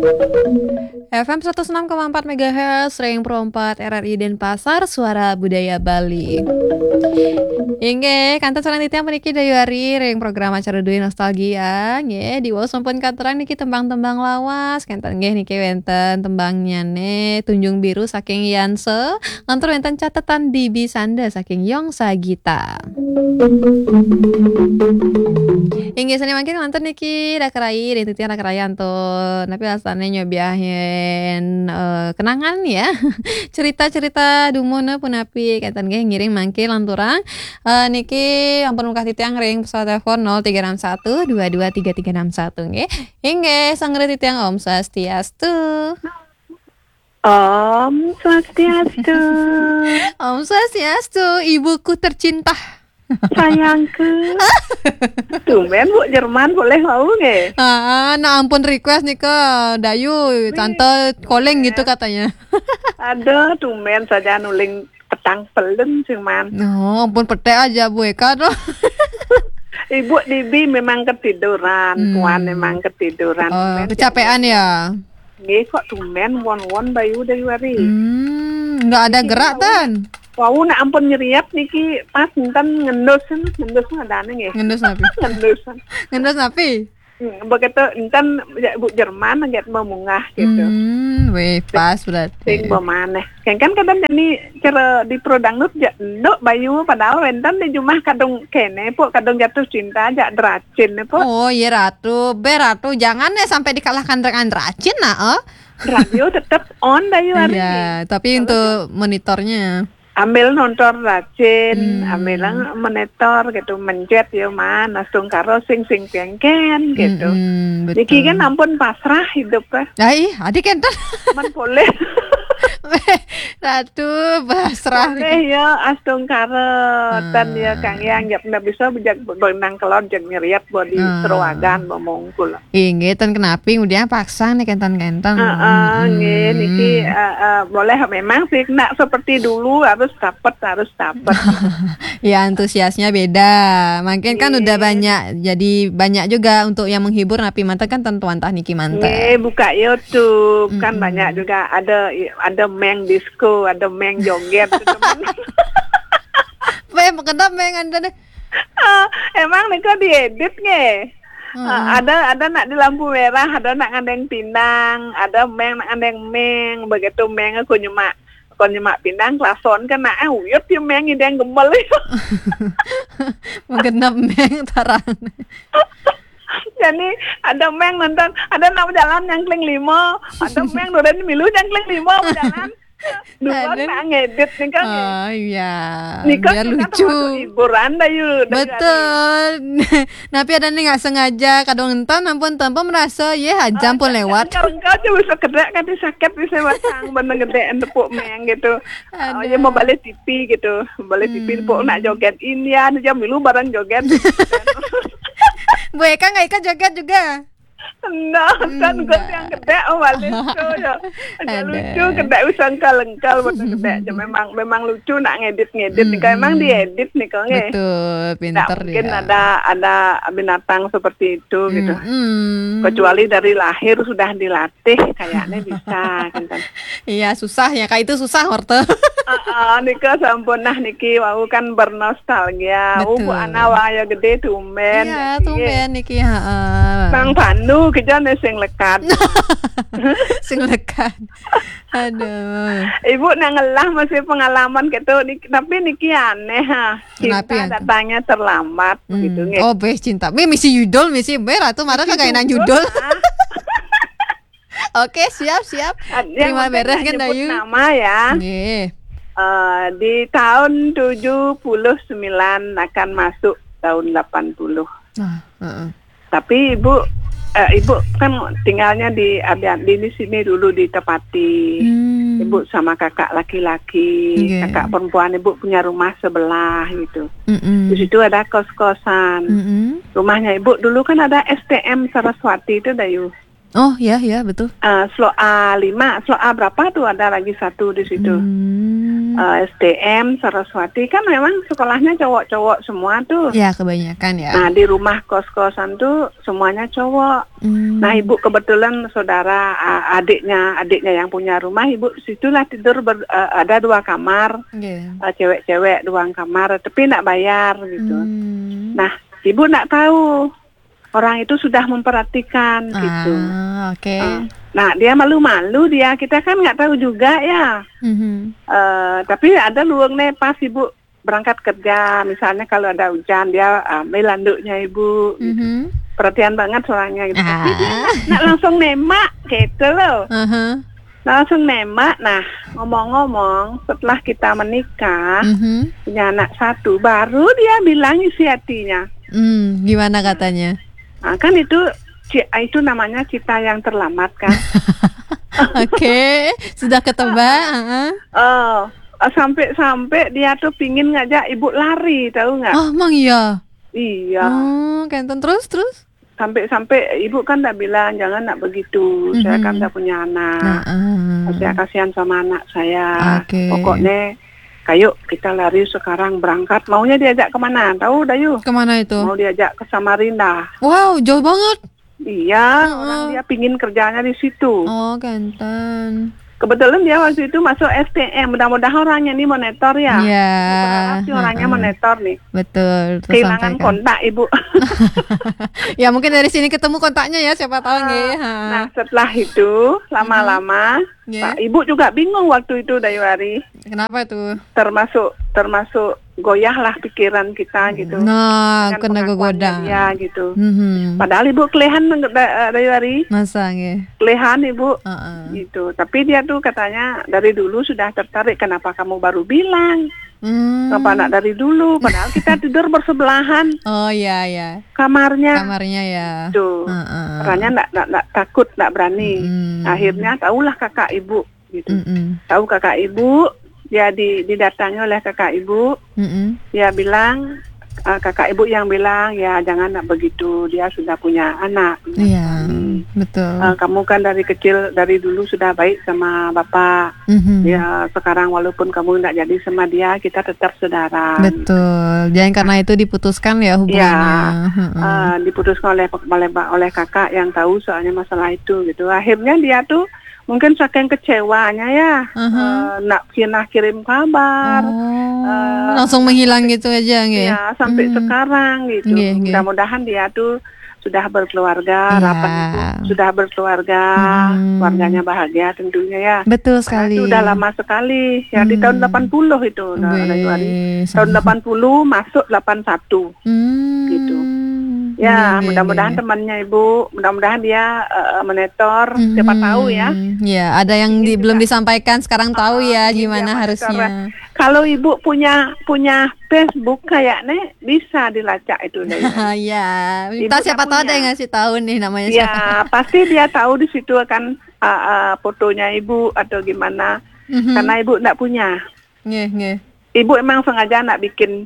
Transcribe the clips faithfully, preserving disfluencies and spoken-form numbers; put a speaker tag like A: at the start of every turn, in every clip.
A: F M seratus enam koma empat MHz, Ring Pro empat R R I Denpasar, Suara Budaya Bali. Inge, kantor selanjutnya meniki dayuari ring program acara Dui Nostalgia. Nge, di wau sampun katerang niki tembang-tembang lawas. Kantor nge niki wenten tembangnya ne Tunjung Biru saking Yanse. Lantur wenten catatan di Bisanda saking Yongsa Gita. Inge seni mangkin lantur niki dakarai dan titian dakarai antun. Tapi asalnya nyobiahin uh, kenangan ya. Cerita-cerita dumuna punapi kantor nge ngiring mangkin lanturang. Uh, niki ampun muka titiang ring pesawat telepon nol tiga enam satu dua dua tiga tiga enam satu nge. Inge sangre titiang Om Swastiastu.
B: Om Swastiastu.
A: Om Swastiastu, ibuku tercinta.
B: Sayangku. Tumben Bu Jerman boleh mau nge?
A: Ah, nah ampun request nih ke Dayu, tante calling gitu katanya.
B: Aduh, tumben saja nuling petang pelen cuman.
A: No, ampun pete aja Bu Eka tuh.
B: Ibu Dibi memang ketiduran,
A: Hmm.
B: Puan memang ketiduran.
A: Oh,
B: Tumben
A: kecapean ya.
B: Nge kok tumben won-won bayu dari wari.
A: Hmm, nggak ada gerak tan.
B: Wau nak ampun nyeriap niki pas enten ngendus ngendus ngadane nge.
A: Ngendus napi.
B: Ngendus.
A: Ngendus napi.
B: Hmm, begitu enten ya, Bu Jerman nggak memungah gitu.
A: Hmm, weh pas berarti.
B: Sing bemaneh. Kan kan kadang jadi cara di pro dangdut ja nduk bayu padahal wenten di jumah kadung kene po kadung jatuh cinta ja deracin po.
A: Oh iya Ratu, be Ratu jangan ya sampai dikalahkan dengan racin nah. Oh.
B: Radio tetap on bayu hari ini.
A: Iya, tapi untuk monitornya.
B: Ambil nonton racin,
A: Hmm.
B: ambil monitor gitu mencet ya man, langsung karo sing sing pengken gitu.
A: Hmm, betul.
B: Niki kan ampun pasrah hidup kan,
A: Ai, adik enten.
B: man boleh.
A: Ratu basrah.
B: Boleh ya astung karo
A: Hmm.
B: tan ya kang yang jap ndak bisa bejak benang kelon jeung ngeriat bodi
A: Hmm.
B: seruagan memungkul.
A: Inge ten kenapa udah paksa nih kentan-kentan.
B: Heeh, nggih niki eh, eh, boleh memang sih nak seperti dulu harus dapat harus dapat.
A: Ya antusiasnya beda. Makin kan udah
B: Iya.
A: banyak, jadi banyak juga untuk yang menghibur napi mantan kan tentuan tah niki mantan.
B: Nggih buka YouTube kan
A: Mm-mm.
B: banyak juga ada ada meng disco, ada meng joget gitu.
A: Pe kenapa meng anda deh?
B: Ah, emang nika diedit nge.
A: Hmm.
B: Ah, ada ada nak di lampu merah, ada nak ngandeng pindang, ada meng nak ngandeng meng, begitu meng aku nyemak aku nyemak pindang klason kan nak ah uyut ya meng ideng gembel.
A: Menggenap meng tarang.
B: Jadi ada meng nonton, ada nak jalan yang kling lima, ada meng doren milu yang kling lima jalan. Dua
A: Ada.
B: nak ngedit nih kan.
A: Oh iya,
B: Nikah
A: biar
B: kita
A: lucu.
B: termasuk hiburan dah yuk.
A: Betul. Tapi ada nih nggak sengaja kadang entan ampun tanpa merasa ya jam pun lewat.
B: Kalau engkau aja bisa kedek kan sakit bisa batang bener gedean tepuk meng gitu. Oh,
A: Ada.
B: ya mau balik T V gitu, balik T V tepuk nak joget ini ya, jam milu bareng joget.
A: Bu Eka nggak ikut joget juga.
B: Nah, kan gue yang kedek oh balik lucu ya. Agak
A: Ada.
B: lucu kedek bisa engkal-engkal betul kedek. Ya, memang memang lucu nak ngedit-ngedit nih. Kalau emang diedit nih kok nge.
A: Betul,
B: Nggak
A: pinter
B: mungkin
A: dia.
B: ada ada binatang seperti itu gitu.
A: Hmm.
B: Kecuali dari lahir sudah dilatih kayaknya bisa kan.
A: Iya susah ya, kak itu susah wortel.
B: Ah, nika sampun nah niki wau kan bernostalgia. Oh,
A: Betul.
B: Bu Ana waya gede tumben.
A: Iya, tumben niki heeh.
B: Bang Pandu kejane sing lekat.
A: Sing lekat. Aduh.
B: Ibu nak ngelah masih pengalaman gitu niki, tapi niki aneh ha.
A: Kenapa
B: Cinta
A: ya?
B: datangnya terlambat
A: Hmm.
B: gitu nge.
A: Oh, beh cinta. Be misi yudol, misi ber atau marah kagak nang yudol. Oke, siap, siap. Terima beres kan Dayu.
B: Nama ya.
A: Nggih.
B: Eh, di tahun tujuh puluh sembilan akan masuk tahun delapan puluh.
A: Ah, heeh.
B: Tapi ibu eh, ibu kan tinggalnya di Abian di sini dulu di Tepati.
A: Hmm.
B: Ibu sama kakak laki-laki,
A: Iya.
B: kakak perempuan ibu punya rumah sebelah gitu.
A: Mm-mm.
B: Di situ ada kos-kosan.
A: Mm-mm.
B: Rumahnya ibu dulu kan ada S T M Saraswati itu Dayu.
A: Oh, ya, ya, betul.
B: Uh, Slok A lima, Slok A berapa tuh ada lagi satu di situ.
A: Hmm. Hmm.
B: uh, S T M Saraswati kan memang sekolahnya cowok-cowok semua tuh.
A: Ya kebanyakan ya.
B: Nah di rumah kos-kosan tuh semuanya cowok.
A: Hmm.
B: Nah ibu kebetulan saudara uh, adiknya adiknya yang punya rumah, ibu situlah tidur ber, uh, ada dua kamar,
A: Yeah.
B: uh, cewek-cewek dua kamar, tapi nak bayar gitu.
A: Hmm.
B: Nah ibu nak tahu orang itu sudah memperhatikan gitu.
A: Ah, oke. Okay.
B: Uh, nah dia malu-malu dia, kita kan nggak tahu juga ya.
A: Mhm.
B: Uh, tapi ada luang nih pas ibu berangkat kerja, misalnya kalau ada hujan dia ambil handuknya ibu. Gitu.
A: Mhm.
B: Perhatian banget orangnya gitu.
A: Ah.
B: Tapi dia nak langsung nemak gitu loh.
A: Uh-huh.
B: Langsung nemak. Nah ngomong-ngomong setelah kita menikah
A: Mhm.
B: punya anak satu, baru dia bilang isi hatinya.
A: Hmm, gimana katanya?
B: Nah, kan itu itu namanya cita yang terlambat kan.
A: Oke, sudah ketebak. Uh-huh.
B: Oh, sampai-sampai dia tuh pingin ngajak ibu lari, tahu nggak?
A: Oh, emang iya.
B: Iya.
A: Oh, Kenten terus terus.
B: Sampai-sampai ibu kan udah bilang jangan nak begitu.
A: Mhm.
B: Saya kan udah punya anak.
A: Nah, uh.
B: Saya kasihan sama anak saya.
A: Oke.
B: Pokoknya, kayu kita lari sekarang berangkat. Maunya diajak kemana? Tahu Dayu?
A: Kemana itu?
B: Mau diajak ke Samarinda.
A: Wow, jauh banget.
B: Iya,
A: Uh-uh.
B: orang dia pingin kerjanya di situ.
A: Oh, Kenten.
B: Kebetulan dia waktu itu masuk S T M. Mudah-mudahan orangnya ini monitor ya.
A: Iya.
B: Berharap sih orangnya
A: uh-uh.
B: monitor nih.
A: Betul. Terus
B: Kehilangan
A: sampaikan.
B: kontak ibu.
A: Ya mungkin dari sini ketemu kontaknya ya, siapa tahu nggih. Ha.
B: Nah setelah itu lama-lama
A: Yeah.
B: Pak, ibu juga bingung waktu itu Dayuari.
A: Kenapa tuh?
B: Termasuk termasuk goyah lah pikiran kita gitu.
A: Nah,
B: Dengan
A: kena
B: pengakuannya
A: goda.
B: dia gitu.
A: Mhm.
B: Padahal ibu kelehan Da- Dayuari,
A: Masa nggih?
B: kelehan ibu
A: Heeh.
B: gitu. Tapi dia tuh katanya dari dulu sudah tertarik. Kenapa kamu baru bilang?
A: Hmm.
B: Kenapa anak dari dulu? Padahal kita tidur bersebelahan
A: Oh iya ya.
B: kamarnya.
A: Kamarnya ya.
B: Tuh.
A: Heeh.
B: Orangnya nggak nggak nggak takut, nggak berani.
A: Mm.
B: Akhirnya tahulah kakak ibu gitu.
A: Mm-mm.
B: Tahu kakak ibu, dia di, didatangi oleh kakak ibu.
A: Mm-mm.
B: Dia bilang, uh, kakak ibu yang bilang ya jangan nak begitu. Dia sudah punya anak.
A: Iya,
B: Hmm.
A: betul.
B: Uh, kamu kan dari kecil dari dulu sudah baik sama bapak.
A: Mhm.
B: Ya sekarang walaupun kamu tidak jadi sama dia, kita tetap saudara.
A: Betul. Jangan karena itu diputuskan ya hubungannya. Heeh.
B: Uh, diputuskan oleh oleh oleh kakak yang tahu soalnya masalah itu gitu. Akhirnya dia tuh mungkin saking kecewanya ya,
A: Uh-huh.
B: uh, nak kena kirim kabar,
A: Oh,
B: eh,
A: langsung menghilang gitu aja nggih.
B: ya sampai
A: Hmm.
B: sekarang gitu.
A: Nggih, nggih.
B: Mudah-mudahan dia tuh sudah berkeluarga,
A: Iya.
B: harapan ibu sudah berkeluarga,
A: Hmm.
B: keluarganya bahagia tentunya ya.
A: Betul
B: Karena
A: sekali.
B: itu udah lama sekali, ya di
A: Hmm.
B: tahun delapan puluh itu, nah,
A: Wih,
B: Januari.
A: sama.
B: Tahun delapan puluh masuk delapan puluh satu.
A: Hmm.
B: gitu.
A: Nggih,
B: Ya,
A: nggih,
B: mudah-mudahan
A: nggih.
B: temannya ibu, mudah-mudahan dia uh, monitor, siapa
A: Mhm.
B: tahu ya.
A: Ya, ada yang di-
B: Ini
A: belum
B: juga-
A: disampaikan sekarang tahu ya
B: ini
A: gimana
B: dia
A: harusnya.
B: Kalau ibu punya punya Facebook kayaknya bisa dilacak itu deh.
A: Ya,
B: Ibu
A: kita siapa
B: tak
A: tahu ada
B: punya.
A: yang ngasih tahu nih namanya siapa.
B: Ya, pasti dia tahu di situ akan uh, uh, fotonya ibu atau gimana.
A: Mhm.
B: Karena ibu enggak punya.
A: Nggih, nggih.
B: Ibu emang sengaja nak bikin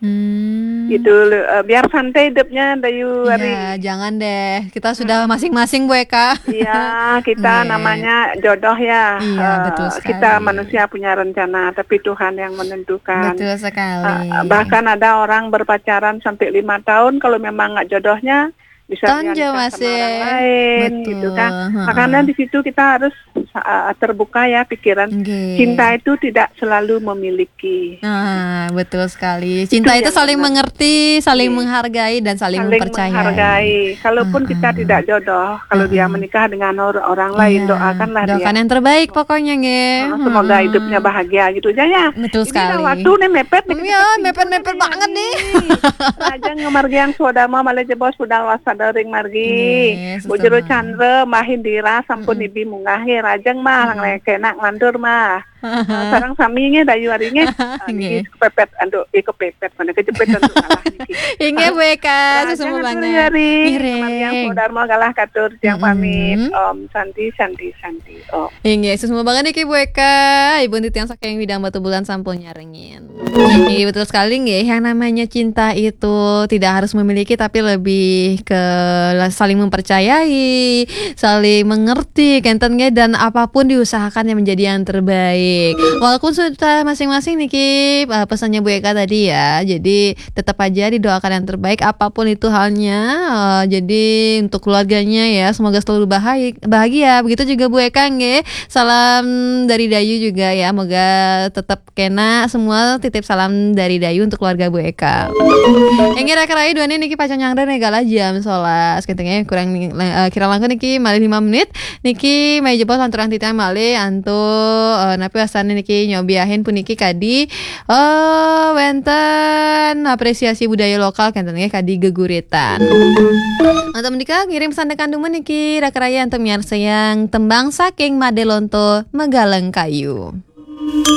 A: Hmm.
B: gitu uh, biar santai hidupnya Dayu Ari.
A: Ya, jangan deh. Kita sudah masing-masing Bu Eka.
B: Iya, kita
A: Nggih.
B: namanya jodoh ya.
A: Iya,
B: Eh,
A: betul sekali.
B: Kita manusia punya rencana, tapi Tuhan yang menentukan.
A: Betul sekali.
B: Eh, bahkan ada orang berpacaran sampai lima tahun, kalau memang nggak jodohnya bisa
A: Tonjo
B: dialihkan sama
A: masih.
B: orang lain,
A: Betul,
B: gitu kan.
A: heeh.
B: Makanya di situ kita harus uh, terbuka ya pikiran.
A: Nggih.
B: Cinta itu tidak selalu memiliki.
A: Nah, betul sekali. Cinta itu,
B: yang
A: saling
B: benar.
A: mengerti, saling
B: Iya.
A: menghargai dan saling,
B: Saling
A: mempercayai.
B: menghargai. Kalaupun kita
A: Mm-mm.
B: tidak jodoh, kalau dia
A: Mm-mm.
B: menikah dengan or- orang lain,
A: Iya,
B: doakanlah
A: doakan
B: dia.
A: yang terbaik pokoknya nggih.
B: Uh, semoga
A: Mm-mm.
B: hidupnya bahagia gitu aja ya.
A: Betul
B: Ini
A: sekali.
B: dah waktu nih mepet nih.
A: Iya, mepet-mepet banget nih.
B: Rajang ngemargiang suadama malah jebos budal wasadaring margi.
A: Yes,
B: Bujuru
A: sama.
B: Chandra Mahindira sampun ibi mungahi rajang mah lang kena ngandur mah. Uh, Sarang saminge dayu aringe.
A: Nggih.
B: Ini kepepet ando iko kepepet mana kejepet ando kalah niki.
A: Inge Bu Eka,
B: Rajang
A: susumu
B: atur
A: banget.
B: yari.
A: Ngiring.
B: Ngemargiang suadama galah katur siang
A: Mm-mm.
B: pamit. Om Santi Santi Santi. Om.
A: Inge, susumu banget nih Ki Bu Eka. Ibu titiang saking widang batu bulan sampul nyarengin. Iya betul sekali nggih. Yang namanya cinta itu tidak harus memiliki tapi lebih ke saling mempercayai, saling mengerti kenten nggih, dan apapun diusahakan yang menjadi yang terbaik. balik. Walaupun sudah masing-masing niki uh, pesannya Bu Eka tadi ya. Jadi tetap aja didoakan yang terbaik apapun itu halnya. Uh, jadi untuk keluarganya ya semoga selalu bahagia, bahagia. Begitu juga Bu Eka nge. Salam dari Dayu juga ya. Moga tetap kena semua, titip salam dari Dayu untuk keluarga Bu Eka. Yang kira-kira dua ini niki pacan yang negala jam solas. Ketengnya kurang uh, kira langkah niki malih lima menit. Niki may jebol lanturan titang malih antu uh, napi asane niki nyobiahin puniki kadi uh, wenten apresiasi budaya lokal kentennya kadi geguritan. Untuk menikah ngirim pesan dekan dumen niki rakraya untuk miar sayang tembang saking Madelonto Megaleng Kayu.